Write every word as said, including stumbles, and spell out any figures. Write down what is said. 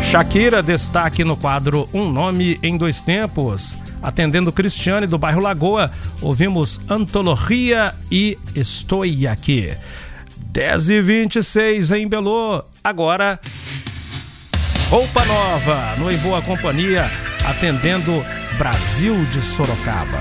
Shakira, destaque no quadro Um Nome em Dois Tempos. Atendendo Cristiane do bairro Lagoa, ouvimos Antologia e Estou Aqui. dez e vinte e seis em Belô. Agora, Roupa Nova, no Em Boa Companhia, atendendo Brasil de Sorocaba.